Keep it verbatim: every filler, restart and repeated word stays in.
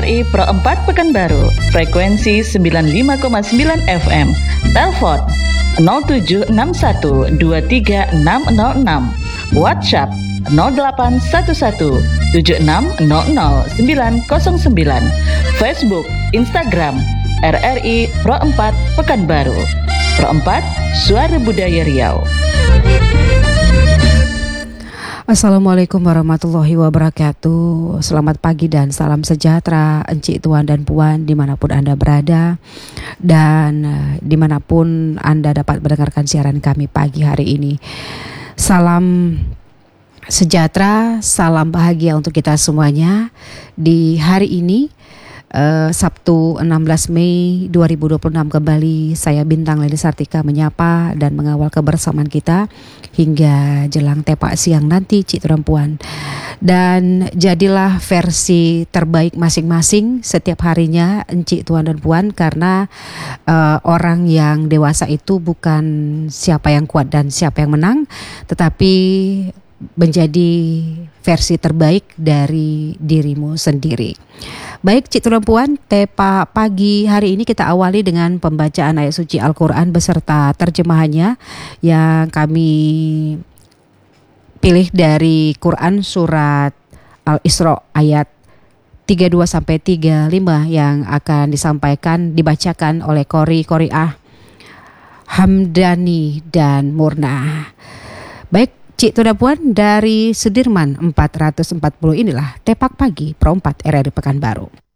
I Pro empat Pekanbaru, frekuensi sembilan puluh lima koma sembilan F M. Telepon nol tujuh enam satu dua tiga enam nol enam. WhatsApp nol delapan satu satu tujuh enam nol nol sembilan nol sembilan. Facebook, Instagram R R I Pro empat Pekanbaru. Pro empat, Suara Budaya Riau. Assalamualaikum warahmatullahi wabarakatuh. Selamat pagi dan salam sejahtera Encik, Tuan dan Puan dimanapun Anda berada, dan dimanapun Anda dapat mendengarkan siaran kami pagi hari ini. Salam sejahtera, salam bahagia untuk kita semuanya di hari ini, Uh, Sabtu enam belas Mei dua ribu dua puluh enam. Kembali saya Bintang Leli Sartika menyapa dan mengawal kebersamaan kita hingga jelang tepak siang nanti, Cik Tuan Puan. Dan jadilah versi terbaik masing-masing setiap harinya, Encik, Tuan dan Puan, karena uh, orang yang dewasa itu bukan siapa yang kuat dan siapa yang menang, tetapi menjadi versi terbaik dari dirimu sendiri. Baik, Cik Tuan Puan, tepa pagi hari ini kita awali dengan pembacaan ayat suci Al-Quran beserta terjemahannya yang kami pilih dari Quran surat Al-Isra ayat tiga puluh dua sampai tiga puluh lima yang akan disampaikan, dibacakan oleh Qori Qoriah Hamdani dan Murna. Baik, Cik Tuan Puan, dari Sudirman empat ratus empat puluh inilah Tepak Pagi Pro empat R R I Pekanbaru.